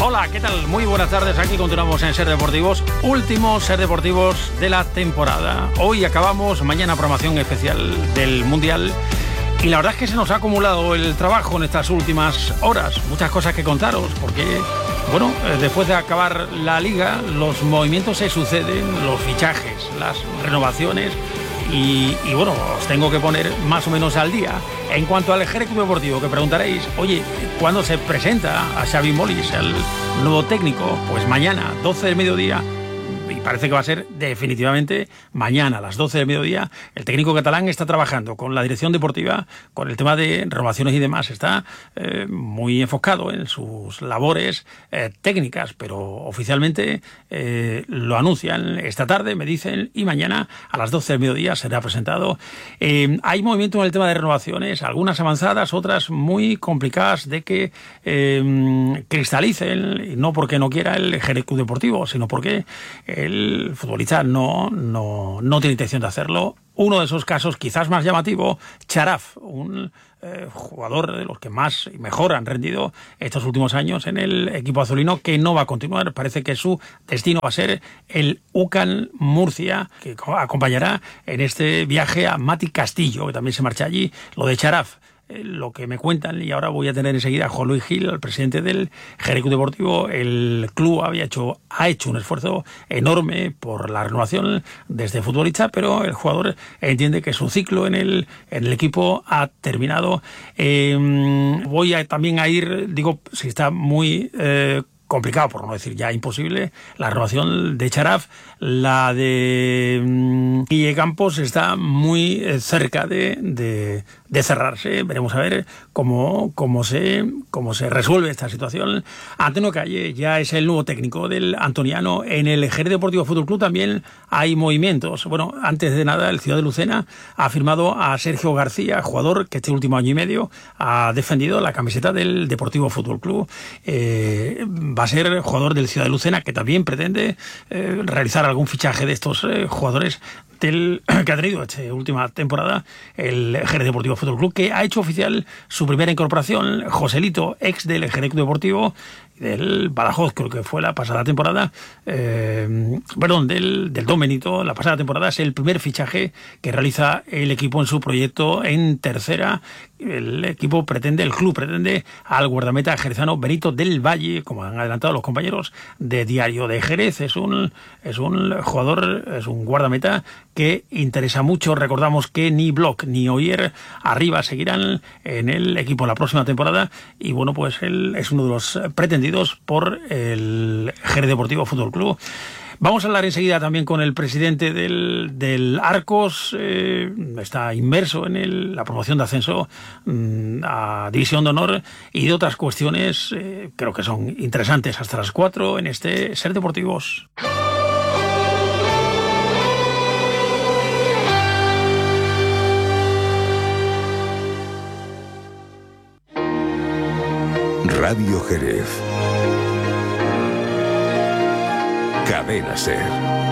Hola, ¿qué tal? Muy buenas tardes, aquí continuamos en Ser Deportivos, últimos Ser Deportivos de la temporada. Hoy acabamos, mañana programación especial del Mundial. Y la verdad es que se nos ha acumulado el trabajo en estas últimas horas. Muchas cosas que contaros, porque, bueno, después de acabar la Liga, los movimientos se suceden, los fichajes, las renovaciones. Y bueno, os tengo que poner más o menos al día. En cuanto al Jerez Club Deportivo, que preguntaréis, oye, ¿cuándo se presenta a Xavi Molins, el nuevo técnico? Pues mañana, 12 del mediodía. Y parece que va a ser definitivamente mañana a las 12 del mediodía. El técnico catalán está trabajando con la dirección deportiva, con el tema de renovaciones y demás. Está muy enfocado en sus labores técnicas, pero oficialmente lo anuncian esta tarde, me dicen, y mañana a las 12 del mediodía será presentado. Hay movimiento en el tema de renovaciones, algunas avanzadas, otras muy complicadas de que cristalicen, y no porque no quiera el Jerez Club Deportivo, sino porque el futbolista no tiene intención de hacerlo. Uno de esos casos quizás más llamativo, Charaf, un jugador de los que más y mejor han rendido estos últimos años en el equipo azulino, que no va a continuar. Parece que su destino va a ser el UCAN Murcia, que acompañará en este viaje a Mati Castillo, que también se marcha allí. Lo de Charaf, lo que me cuentan, y ahora voy a tener enseguida a Juan Luis Gil, el presidente del Jerez Club Deportivo. El club ha hecho un esfuerzo enorme por la renovación de este futbolista, pero el jugador entiende que su ciclo en el equipo ha terminado. Voy también a ir, digo, si está muy complicado, por no decir ya imposible, la renovación de Charaf. La de Guille Campos está muy cerca de cerrarse. Veremos a ver cómo se resuelve esta situación. Antonio Calle ya es el nuevo técnico del antoniano. En el Jerez Deportivo Fútbol Club también hay movimientos. Bueno, antes de nada, el Ciudad de Lucena ha firmado a Sergio García, jugador que este último año y medio ha defendido la camiseta del Deportivo Fútbol Club. Va a ser jugador del Ciudad de Lucena, que también pretende realizar algún fichaje de estos jugadores que ha tenido esta última temporada el Jerez Deportivo Fútbol Club, que ha hecho oficial su primera incorporación. Joselito, ex del Jerez Deportivo, del Badajoz, creo que fue la pasada temporada, del Don Benito, la pasada temporada, es el primer fichaje que realiza el equipo en su proyecto en tercera. El club pretende al guardameta jerezano Benito del Valle, como han adelantado los compañeros de Diario de Jerez. Es un jugador, es un guardameta que interesa mucho. Recordamos que ni Bloch ni Oyer arriba seguirán en el equipo la próxima temporada, y bueno, pues él es uno de los pretendidos por el Jerez Deportivo Fútbol Club. Vamos a hablar enseguida también con el presidente del Arcos. Está inmerso en la promoción de ascenso a División de Honor y de otras cuestiones. Creo que son interesantes hasta las 4 en este Ser Deportivos. Radio Jerez. Cadena Ser.